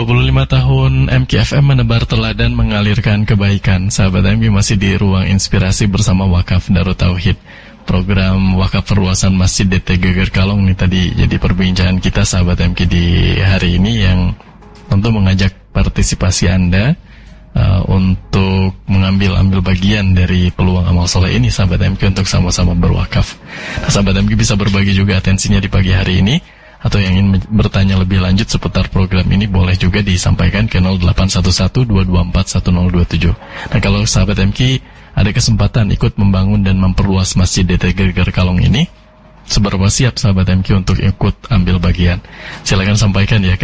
tahun MKFM menebar teladan mengalirkan kebaikan. Sahabat MK masih di ruang inspirasi bersama Wakaf Darut Tauhid. Program wakaf perluasan Masjid DT Geger Kalong ini tadi jadi perbincangan kita sahabat MK di hari ini, yang tentu mengajak partisipasi Anda untuk ambil bagian dari peluang amal soleh ini sahabat MK untuk sama-sama berwakaf. Nah, sahabat MK bisa berbagi juga atensinya di pagi hari ini, atau yang ingin bertanya lebih lanjut seputar program ini boleh juga disampaikan ke 0811-224-1027. Nah, kalau sahabat MK ada kesempatan ikut membangun dan memperluas Masjid DT Geger Kalong ini, seberapa siap sahabat MK untuk ikut ambil bagian? Silakan sampaikan ya ke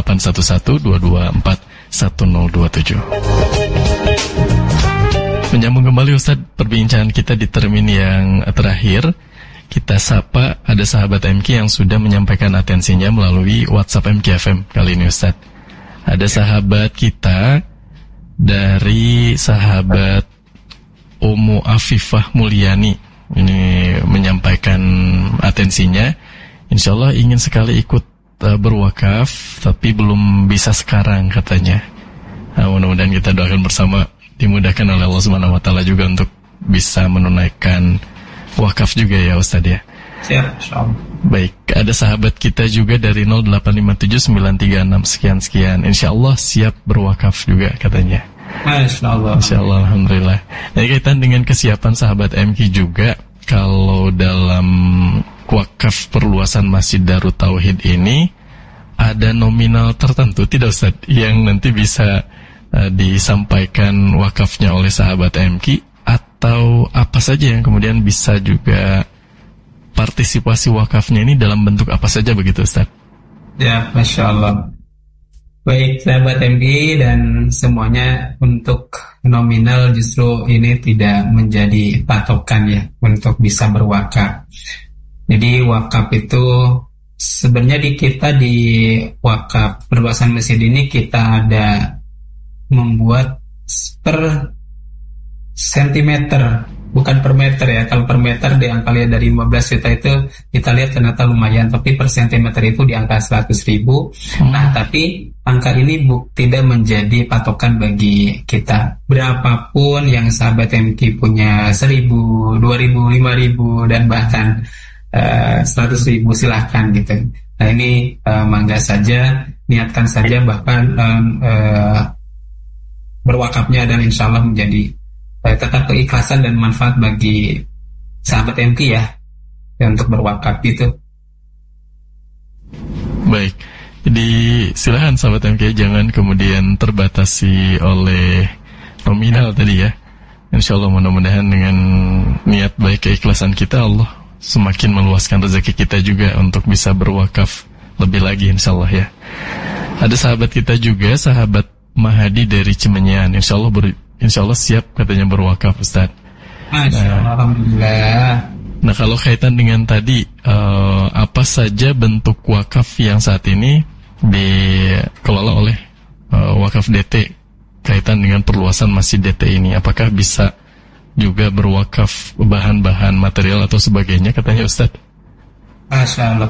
0811-224-1027. Menyambung kembali Ustadz perbincangan kita di termin yang terakhir. Kita sapa ada sahabat MK yang sudah menyampaikan atensinya melalui WhatsApp MKFM kali ini Ustadz. Ada sahabat kita dari sahabat Umu Afifah Mulyani ini menyampaikan atensinya. Insya Allah ingin sekali ikut berwakaf, tapi belum bisa sekarang katanya. Nah, mudah-mudahan kita doakan bersama dimudahkan oleh Allah Subhanahu Wa Taala juga untuk bisa menunaikan wakaf juga ya Ustadz ya. Siap, insyaallah. Baik, ada sahabat kita juga dari 0857-936 sekian. Insya Allah siap berwakaf juga katanya. Masyaallah. Insyaallah, alhamdulillah. Nah, kaitan dengan kesiapan sahabat MK juga, kalau dalam wakaf perluasan Masjid Darut Tauhid ini ada nominal tertentu tidak Ustaz yang nanti bisa disampaikan wakafnya oleh sahabat MK, atau apa saja yang kemudian bisa juga partisipasi wakafnya ini dalam bentuk apa saja begitu Ustaz? Ya, masyaallah. Baik sahabat MK dan semuanya, untuk nominal justru ini tidak menjadi patokan ya untuk bisa berwakaf. Jadi wakaf itu sebenarnya di kita di wakaf perluasan masjid ini kita ada membuat per sentimeter, bukan per meter ya. Kalau per meter di angka lihat dari 15 juta itu kita lihat ternyata lumayan, tapi per sentimeter itu di angka 100.000. Nah, tapi angka ini tidak menjadi patokan bagi kita. Berapapun yang sahabat MK punya 1.000, 2.000, 5.000 dan bahkan 100.000 silahkan gitu. Nah, ini mangga saja, niatkan saja bahkan berwakafnya, dan insya Allah menjadi tetap keikhlasan dan manfaat bagi sahabat MK ya untuk berwakaf itu. Baik, jadi silakan sahabat MK jangan kemudian terbatasi oleh nominal tadi ya. Insya Allah mudah-mudahan dengan niat baik keikhlasan kita, Allah semakin meluaskan rezeki kita juga untuk bisa berwakaf lebih lagi insya Allah ya. Ada sahabat kita juga, sahabat Mahadi dari Cimenyan, insya Allah siap katanya berwakaf Ustaz. Alhamdulillah. Nah, kalau kaitan dengan tadi apa saja bentuk wakaf yang saat ini dikelola oleh wakaf DT kaitan dengan perluasan Masjid DT ini, apakah bisa juga berwakaf bahan-bahan material atau sebagainya katanya Ustaz? Masya Allah.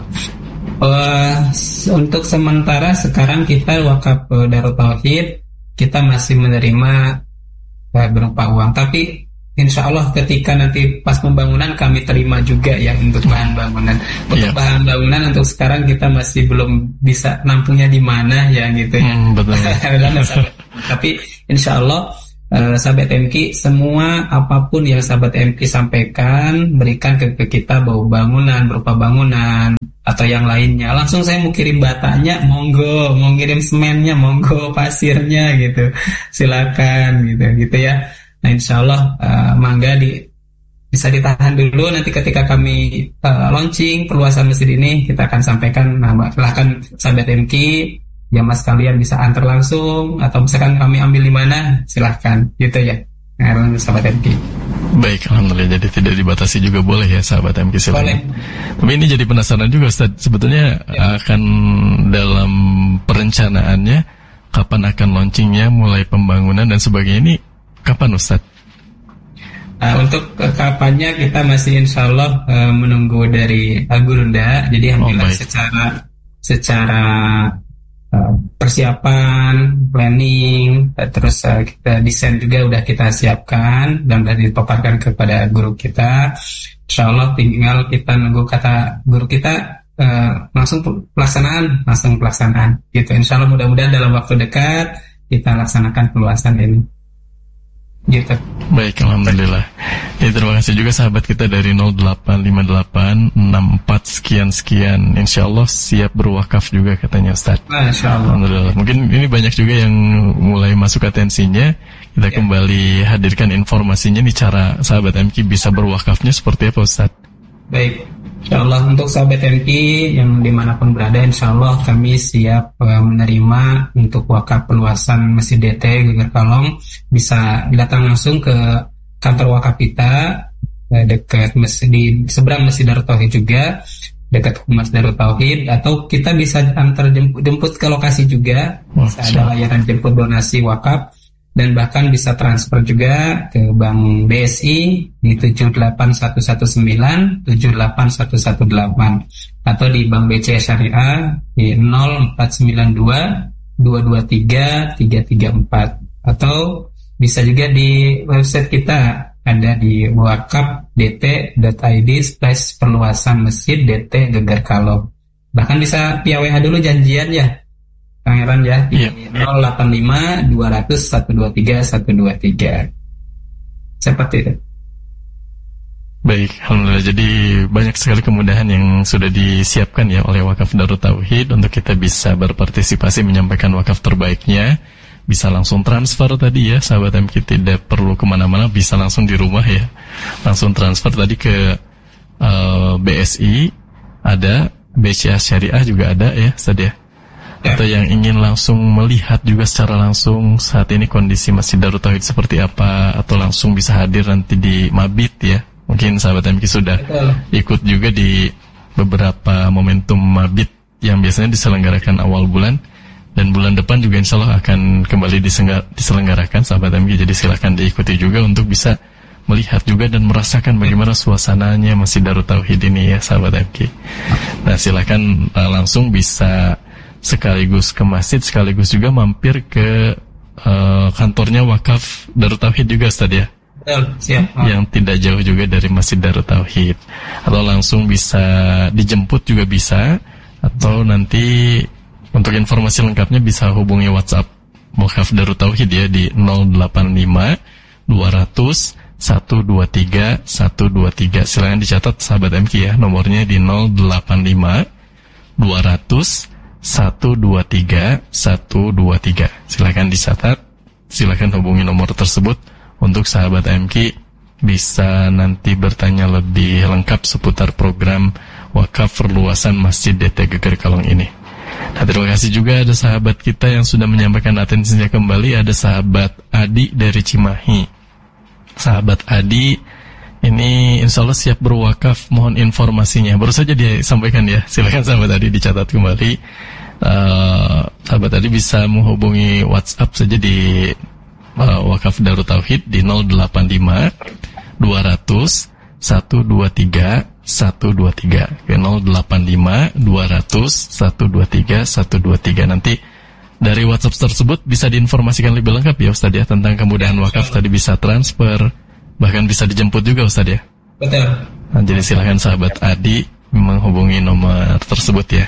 Untuk sementara sekarang kita wakaf Darut Tauhid kita masih menerima berupa uang, tapi insya Allah ketika nanti pas pembangunan kami terima juga ya untuk bahan bangunan. Untuk bahan bangunan untuk sekarang kita masih belum bisa nampungnya di mana ya gitu ya. Betul. Tapi insya Allah sahabat MK, semua apapun yang sahabat MK sampaikan, berikan ke kita berupa bangunan atau yang lainnya, langsung saya mau kirim batanya, monggo, mau kirim semennya, monggo, pasirnya gitu, silakan gitu ya. Nah, insya Allah mangga bisa ditahan dulu, nanti ketika kami launching perluasan masjid ini kita akan sampaikan. Nah, silahkan sahabat MK, jamaah sekalian bisa antar langsung atau misalkan kami ambil di mana, silahkan gitu ya. Nah, sahabat MK. Baik, alhamdulillah, jadi tidak dibatasi juga boleh ya sahabat MK silahkan. Boleh. Tapi ini jadi penasaran juga Ustaz, sebetulnya akan dalam perencanaannya kapan akan launchingnya, mulai pembangunan dan sebagainya, ini kapan Ustaz? Untuk kapannya kita masih insya Allah menunggu dari Gurunda. Jadi alhamdulillah secara persiapan, planning, terus kita desain juga udah kita siapkan dan udah dipaparkan kepada guru kita. Insya Allah tinggal kita nunggu kata guru kita, langsung pelaksanaan gitu. Insya Allah mudah-mudahan dalam waktu dekat kita laksanakan perluasan ini gitu. Baik, alhamdulillah. Ya, terima kasih juga sahabat kita dari 085864 sekian. Insya Allah siap berwakaf juga katanya Ustaz. Insya Allah. Alhamdulillah. Mungkin ini banyak juga yang mulai masuk atensinya. Kita kembali hadirkan informasinya nih, cara sahabat MQ bisa berwakafnya seperti apa Ustaz? Baik, insya Allah untuk sahabat MQ yang dimanapun berada, insya Allah kami siap menerima untuk wakaf perluasan Masjid DT Geger Kalong. Bisa datang langsung ke kantor wakaf kita, dekat di seberang Masjid Darut Tauhid juga, dekat Humas Darut Tauhid, atau kita bisa antar jemput ke lokasi juga. Bisa ada layanan jemput donasi wakaf. Dan bahkan bisa transfer juga ke Bank BSI di 78119 78118 atau di Bank BCA Syariah di 0492 223 334, atau bisa juga di website kita ada di wakafdt.id/perluasan Masjid DT Geger Kalong. Bahkan bisa via WA dulu janjian ya Kang Heran ya, di 085 200 123 123. Seperti itu. Baik, alhamdulillah. Jadi banyak sekali kemudahan yang sudah disiapkan ya oleh Wakaf Darut Tauhid untuk kita bisa berpartisipasi menyampaikan wakaf terbaiknya. Bisa langsung transfer tadi ya, sahabat MQ, tidak perlu kemana-mana, bisa langsung di rumah ya. Langsung transfer tadi ke BSI, ada BCA Syariah juga ada ya, Ustaz ya. Atau yang ingin langsung melihat juga secara langsung saat ini kondisi Masjid Darut Tauhid seperti apa, atau langsung bisa hadir nanti di Mabit ya. Mungkin sahabat MQ sudah ikut juga di beberapa momentum Mabit yang biasanya diselenggarakan awal bulan, dan bulan depan juga insya Allah akan kembali diselenggarakan sahabat MQ. Jadi silahkan diikuti juga untuk bisa melihat juga dan merasakan bagaimana suasananya Masjid Darut Tauhid ini ya sahabat MQ. Nah silahkan langsung bisa sekaligus ke masjid, sekaligus juga mampir ke kantornya Wakaf Darut Tauhid juga Ustaz ya. Siap. Yang tidak jauh juga dari Masjid Darut Tauhid. Atau langsung bisa dijemput juga bisa. Atau nanti untuk informasi lengkapnya bisa hubungi WhatsApp Wakaf Darut Tauhid ya di 085 200 123 123. Silakan dicatat sahabat MQ ya, nomornya di 085 200 123 123. Silakan dicatat, silakan hubungi nomor tersebut untuk sahabat MQ bisa nanti bertanya lebih lengkap seputar program wakaf perluasan Masjid DT Geger Kalong ini. Nah, terima kasih juga ada sahabat kita yang sudah menyampaikan atensinya kembali. Ada sahabat Adi dari Cimahi. Sahabat Adi ini insya Allah siap berwakaf, mohon informasinya. Baru saja dia sampaikan ya, silakan sahabat Adi dicatat kembali. Sahabat Adi bisa menghubungi WhatsApp saja di Wakaf Darut Tauhid di 085 200 123 123 ke 085 200 123 123. Nanti dari WhatsApp tersebut bisa diinformasikan lebih lengkap ya Ustaz ya tentang kemudahan wakaf. Tadi bisa transfer, bahkan bisa dijemput juga Ustaz ya. Betul. Nah, jadi silahkan sahabat Adi menghubungi nomor tersebut ya.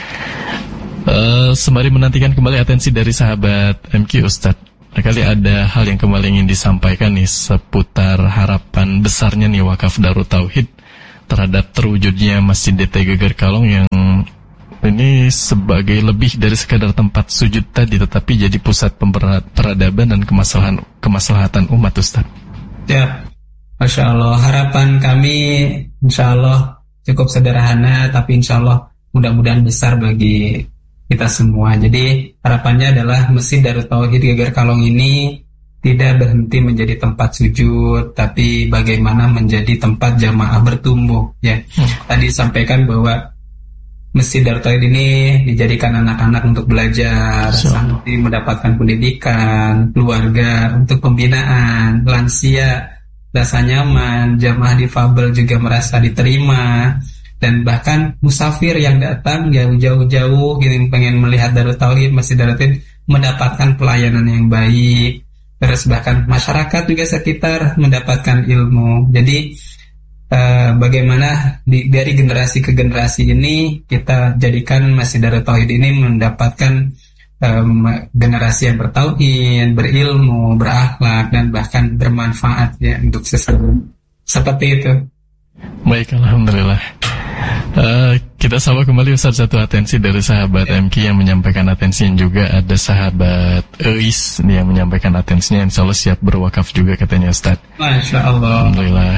Sembari menantikan kembali atensi dari sahabat MQ Ustaz, barangkali ada hal yang kembali ingin disampaikan nih seputar harapan besarnya nih Wakaf Darut Tauhid terhadap terwujudnya Masjid DT Geger Kalong yang ini sebagai lebih dari sekadar tempat sujud tadi, tetapi jadi pusat peradaban dan kemaslahatan umat Ustaz. Ya, Masya Allah. Harapan kami insya Allah cukup sederhana, tapi insya Allah mudah-mudahan besar bagi kita semua. Jadi harapannya adalah Masjid Darut Tauhid Geger Kalong ini tidak berhenti menjadi tempat sujud, tapi bagaimana menjadi tempat jamaah bertumbuh ya. Tadi sampaikan bahwa Masjid Darut Tauhid ini dijadikan anak-anak untuk belajar, nanti mendapatkan pendidikan, keluarga untuk pembinaan, lansia rasa nyaman, jamaah difabel juga merasa diterima, dan bahkan musafir yang datang jauh-jauh gitu pengen melihat Darut Tauhid, Masjid Darut Tauhid, mendapatkan pelayanan yang baik. Terus bahkan masyarakat juga sekitar mendapatkan ilmu. Jadi bagaimana dari generasi ke generasi ini kita jadikan Masjid Darut Tauhid ini mendapatkan generasi yang bertauhid, berilmu, berakhlak, dan bahkan bermanfaat ya untuk sesama. Seperti itu. Baik, alhamdulillah. Kita sapa kembali Ustaz, satu atensi dari sahabat MK yang menyampaikan atensinya, juga ada sahabat Eis yang menyampaikan atensinya, insya Allah siap berwakaf juga katanya Ustaz. Masya Allah. Alhamdulillah.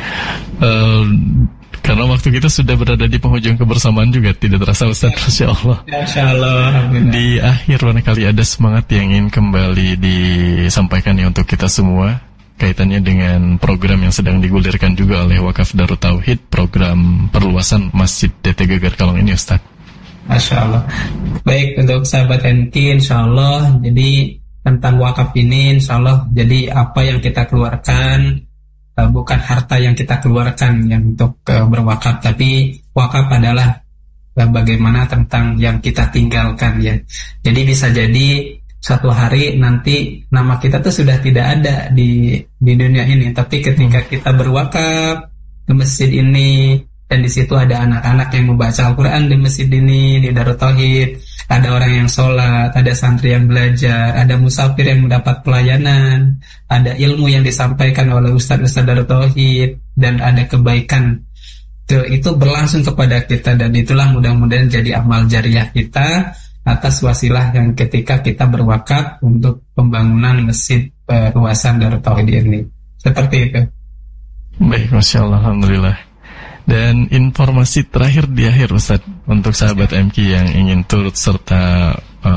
Karena waktu kita sudah berada di penghujung kebersamaan juga, tidak terasa Ustaz, Masya Allah. Masya Allah. Di akhir barangkali ada semangat yang ingin kembali disampaikan ya untuk kita semua, kaitannya dengan program yang sedang digulirkan juga oleh Wakaf Darut Tauhid, program perluasan Masjid DT Geger Kalong ini Ustaz. Masya Allah. Baik, untuk sahabat NK, insya Allah, jadi tentang wakaf ini, insya Allah, jadi apa yang kita keluarkan, bukan harta yang kita keluarkan yang untuk berwakaf, tapi wakaf adalah bagaimana tentang yang kita tinggalkan ya. Jadi bisa jadi satu hari nanti nama kita tuh sudah tidak ada di dunia ini, tapi ketika kita berwakaf ke masjid ini, dan di situ ada anak-anak yang membaca Al-Quran di masjid ini, di Darut Tauhid, ada orang yang sholat, ada santri yang belajar, ada musafir yang mendapat pelayanan, ada ilmu yang disampaikan oleh ustadz-ustadz Darut Tauhid, dan ada kebaikan itu berlangsung kepada kita, dan itulah mudah-mudahan jadi amal jariah kita atas wasilah yang ketika kita berwakaf untuk pembangunan masjid perluasan Darut Tauhid ini. Seperti itu. Baik, Masya Allah, alhamdulillah. Dan informasi terakhir di akhir Ustaz, untuk sahabat MK yang ingin turut serta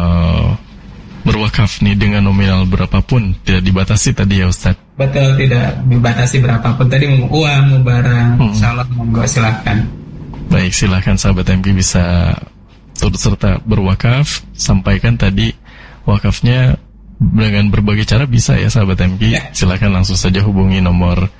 berwakaf nih dengan nominal berapapun, tidak dibatasi tadi ya Ustaz? Betul, tidak dibatasi berapapun. Tadi mau uang, mau barang, insya Allah monggo silahkan. Baik, silahkan sahabat MK bisa turut serta berwakaf. Sampaikan tadi wakafnya dengan berbagai cara bisa ya sahabat MK ya. Silahkan langsung saja hubungi nomor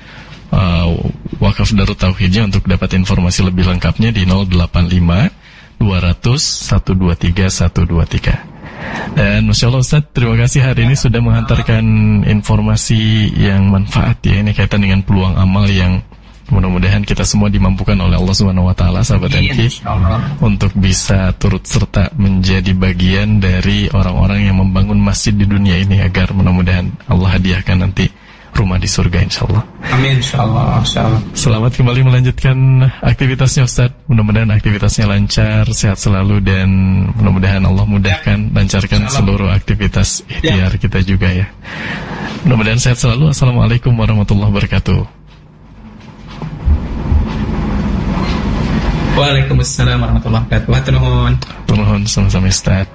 Wakaf Darut Tauhidnya untuk dapat informasi lebih lengkapnya di 085 200 123 123. Dan Masya Allah Ustaz, terima kasih hari ini sudah menghantarkan informasi yang manfaat ya, ini kaitan dengan peluang amal yang mudah-mudahan kita semua dimampukan oleh Allah Subhanahu wa taala sahabat MK untuk bisa turut serta menjadi bagian dari orang-orang yang membangun masjid di dunia ini, agar mudah-mudahan Allah hadiahkan nanti rumah di surga insyaallah. Amin insyaallah. Selamat kembali melanjutkan aktivitasnya Ustaz. Mudah-mudahan aktivitasnya lancar, sehat selalu, dan mudah-mudahan Allah mudahkan, lancarkan seluruh aktivitas ikhtiar kita juga ya. Mudah-mudahan sehat selalu. Assalamualaikum warahmatullahi wabarakatuh. Waalaikumsalam warahmatullahi wabarakatuh. Turun sama-sama Ustaz.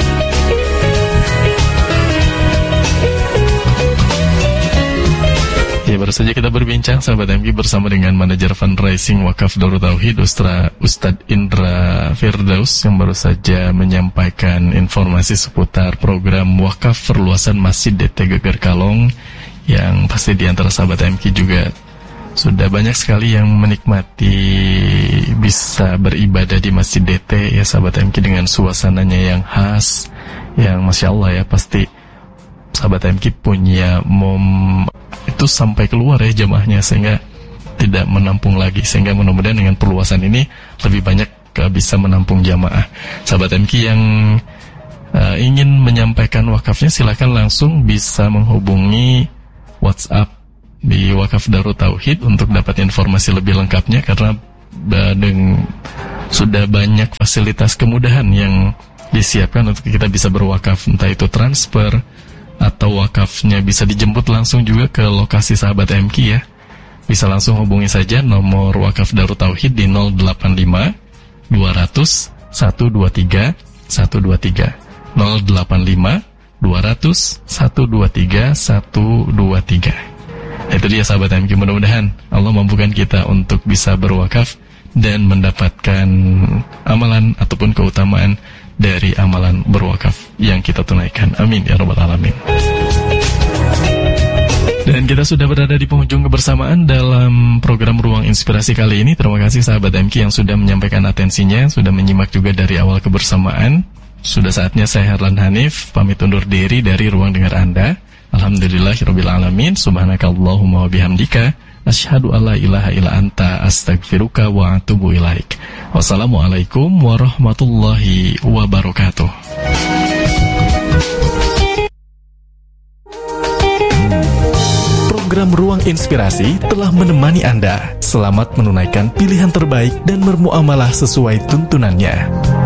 Ya, baru saja kita berbincang sahabat MK bersama dengan manajer fundraising Wakaf Darut Tauhid Ustadz Indra Firdaus yang baru saja menyampaikan informasi seputar program wakaf perluasan Masjid DT Geger Kalong, yang pasti di antara sahabat MK juga sudah banyak sekali yang menikmati bisa beribadah di Masjid DT ya sahabat MK, dengan suasananya yang khas, yang Masya Allah ya, pasti sahabat MK punya itu sampai keluar ya jamaahnya, sehingga tidak menampung lagi, sehingga mudah-mudahan dengan perluasan ini lebih banyak bisa menampung jamaah. Sahabat MK yang ingin menyampaikan wakafnya, silakan langsung bisa menghubungi WhatsApp di Wakaf Darut Tauhid untuk dapat informasi lebih lengkapnya, karena sudah banyak fasilitas kemudahan yang disiapkan untuk kita bisa berwakaf, entah itu transfer atau wakafnya bisa dijemput langsung juga ke lokasi sahabat MK ya. Bisa langsung hubungi saja nomor Wakaf Darut Tauhid di 085 200 123 123 085 200 123 123. Itu dia sahabat MK, mudah-mudahan Allah mampukan kita untuk bisa berwakaf dan mendapatkan amalan ataupun keutamaan dari amalan berwakaf yang kita tunaikan. Amin ya rabbal alamin. Dan kita sudah berada di penghujung kebersamaan dalam program Ruang Inspirasi kali ini. Terima kasih sahabat MK yang sudah menyampaikan atensinya, sudah menyimak juga dari awal kebersamaan. Sudah saatnya saya Herlan Hanif pamit undur diri dari Ruang Dengar Anda. Alhamdulillahirabbil alamin. Subhanakallahumma wa bihamdika asyhadu alla ilaha illa anta astaghfiruka wa atubu ilaik. Wassalamualaikum warahmatullahi wabarakatuh. Program Ruang Inspirasi telah menemani Anda. Selamat menunaikan pilihan terbaik dan bermuamalah sesuai tuntunannya.